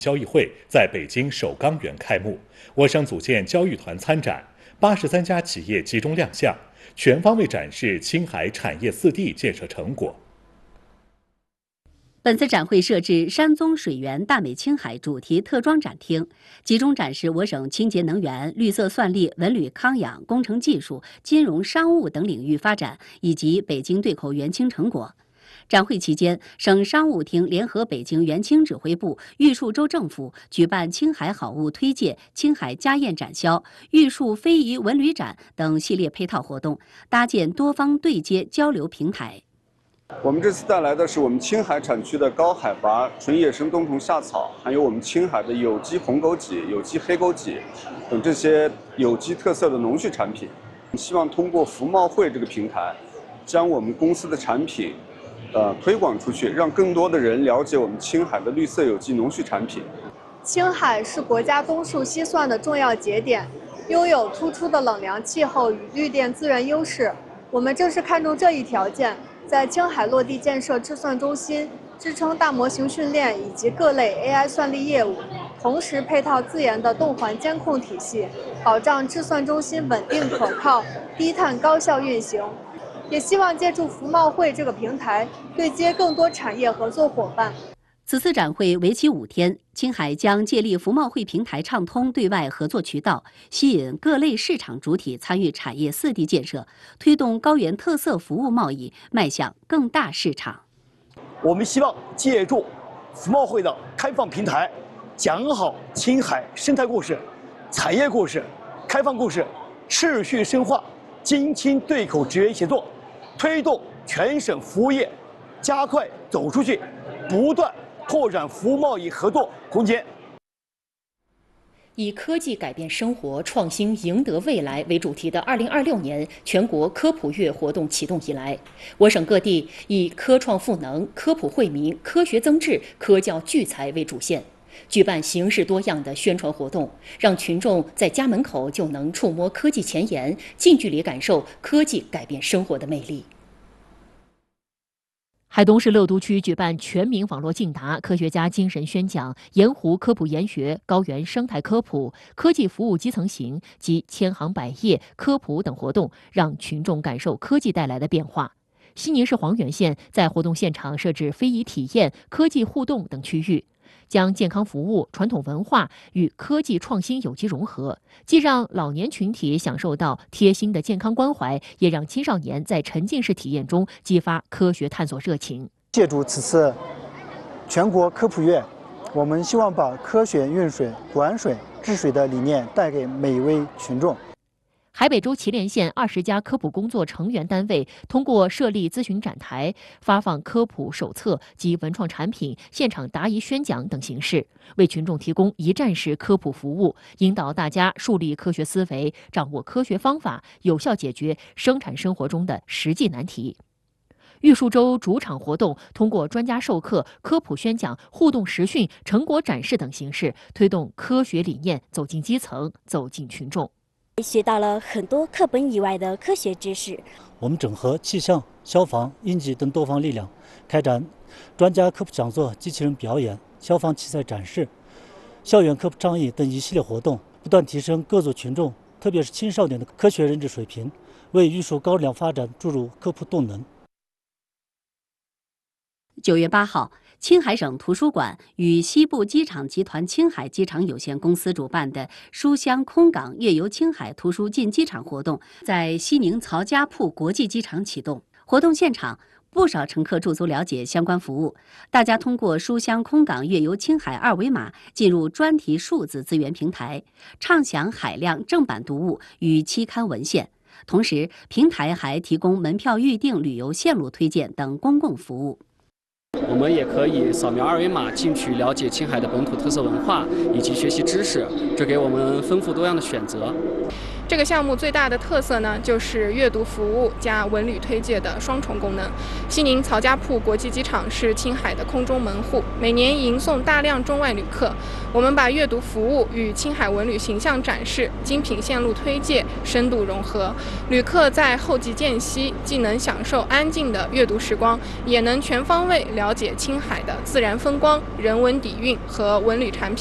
交易会在北京首钢园开幕，我省组建交易团参展，83家企业集中亮相，全方位展示青海产业4地建设成果。 本次展会设置山宗水源大美青海主题特装展厅，集中展示我省清洁能源、绿色算力、文旅康养、工程技术、金融商务等领域发展以及北京对口援青成果。展会期间，省商务厅联合北京援青指挥部、玉树州政府举办青海好物推介、青海家宴展销、玉树非遗文旅展等系列配套活动，搭建多方对接交流平台。 我们这次带来的是我们青海产区的高海拔纯野生冬虫夏草，还有我们青海的有机红枸杞、有机黑枸杞等这些有机特色的农畜产品。希望通过服贸会这个平台，将我们公司的产品推广出去，让更多的人了解我们青海的绿色有机农畜产品。 青海是国家冬储西算的重要节点，拥有突出的冷凉气候与绿电资源优势。我们正是看中这一条件，在青海落地建设智算中心，支撑大模型训练以及各类 AI 算力业务，同时配套自研的动环监控体系，保障智算中心稳定可靠、低碳高效运行。也希望借助服贸会这个平台，对接更多产业合作伙伴。 此次展会为期5天，青海将借力服贸会平台畅通对外合作渠道，吸引各类市场主体参与产业4地建设，推动高原特色服务贸易迈向更大市场。 我们希望借助服贸会的开放平台，讲好青海生态故事、产业故事、开放故事，持续深化京青对口直营协作，推动全省服务业加快走出去，不断拓展服务贸易合作空间。 以科技改变生活、创新赢得未来为主题的2026年全国科普月活动启动以来，我省各地以科创赋能、科普惠民、科学增智、科教聚财为主线，举办形式多样的宣传活动，让群众在家门口就能触摸科技前沿，近距离感受科技改变生活的魅力。 海东市乐都区举办全民网络竞答、科学家精神宣讲、盐湖科普研学、高原生态科普、科技服务基层型及千行百业科普等活动，让群众感受科技带来的变化。西宁市黄原县在活动现场设置非遗体验、科技互动等区域，将健康服务、传统文化与科技创新有机融合，既让老年群体享受到贴心的健康关怀，也让青少年在沉浸式体验中激发科学探索热情。 借助此次全国科普月，我们希望把科学运水、管水、治水的理念带给每一位群众。 海北州祁连县20家科普工作成员单位通过设立咨询展台、发放科普手册及文创产品、现场答疑宣讲等形式，为群众提供一站式科普服务，引导大家树立科学思维，掌握科学方法，有效解决生产生活中的实际难题。玉树州主场活动通过专家授课、科普宣讲、互动实训、成果展示等形式，推动科学理念走进基层，走进群众。 学到了很多课本以外的科学知识。 我们整合气象、消防、应急等多方力量，开展专家科普讲座、机器人表演、消防器材展示、校园科普倡议等一系列活动，不断提升各族群众，特别是青少年的科学认知水平，为玉树高质量发展注入科普动能。 9月8号，青海省图书馆与西部机场集团青海机场有限公司主办的书香空港夜游青海图书进机场活动在西宁曹家铺国际机场启动。活动现场，不少乘客驻足了解相关服务，大家通过书香空港夜游青海2维码进入专题数字资源平台，畅享海量正版读物与期刊文献。同时，平台还提供门票预订、旅游线路推荐等公共服务。 我们也可以扫描2维码进去了解青海的本土特色文化以及学习知识，这给我们丰富多样的选择。 这个项目最大的特色呢，就是阅读服务加文旅推介的双重功能。西宁曹家铺国际机场是青海的空中门户，每年迎送大量中外旅客。我们把阅读服务与青海文旅形象展示、精品线路推介深度融合，旅客在后继间隙既能享受安静的阅读时光，也能全方位了解青海的自然风光、人文底蕴和文旅产品。